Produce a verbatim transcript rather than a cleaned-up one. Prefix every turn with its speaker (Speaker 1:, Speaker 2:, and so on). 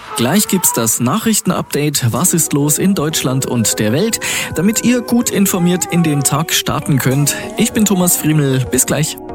Speaker 1: Gleich gibt's das Nachrichtenupdate. Was ist los in Deutschland und der Welt? Damit ihr gut informiert in den Tag starten könnt. Ich bin Thomas Friemel. Bis gleich.